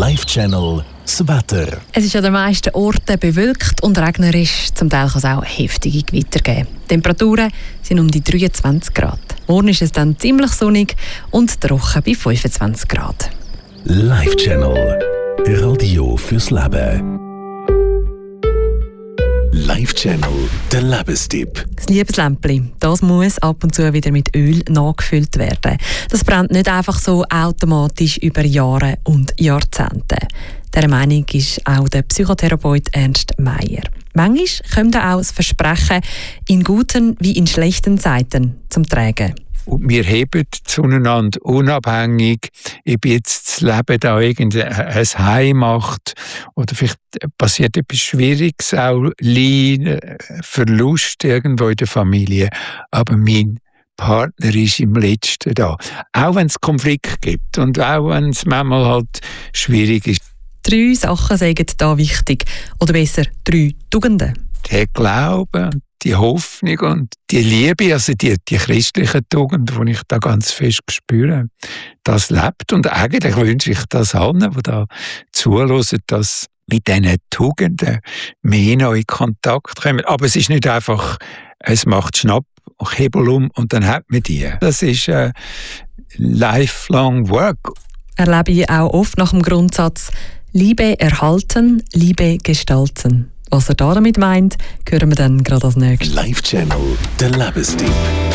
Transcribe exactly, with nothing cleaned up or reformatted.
Live Channel das Wetter. Es ist an den meisten Orten bewölkt und regnerisch. Zum Teil kann es auch heftige Gewitter geben. Die Temperaturen sind um die dreiundzwanzig Grad. Morgen ist es dann ziemlich sonnig und trocken bei fünfundzwanzig Grad. Live Channel. Radio fürs Leben. Live Channel, der Lebenstipp. Das Liebeslämpchen, das muss ab und zu wieder mit Öl nachgefüllt werden. Das brennt nicht einfach so automatisch über Jahre und Jahrzehnte. Dieser Meinung ist auch der Psychotherapeut Ernst Meier. Manchmal kommt auch das Versprechen in guten wie in schlechten Zeiten zum Tragen. Und wir heben zueinander unabhängig, ob jetzt das Leben da irgendein Heim macht oder vielleicht passiert etwas Schwieriges, auch Leid, Verlust irgendwo in der Familie. Aber mein Partner ist im Letzten da. Auch wenn es Konflikt gibt und auch wenn es manchmal halt schwierig ist. Drei Sachen sind da wichtig. Oder besser, drei Tugenden. Der Glaube, die Hoffnung und die Liebe, also die, die christliche Tugend, die ich da ganz fest spüre, das lebt. Und eigentlich wünsche ich das allen, die da zuhören, dass mit diesen Tugenden mehr noch in Kontakt kommen. Aber es ist nicht einfach, es macht Schnapp, Hebel um und dann hat man die. Das ist äh, lifelong work. Erlebe ich auch oft nach dem Grundsatz Liebe erhalten, Liebe gestalten. Was er da damit meint, hören wir dann gerade als nächstes. Live Channel, der Lebenstipp.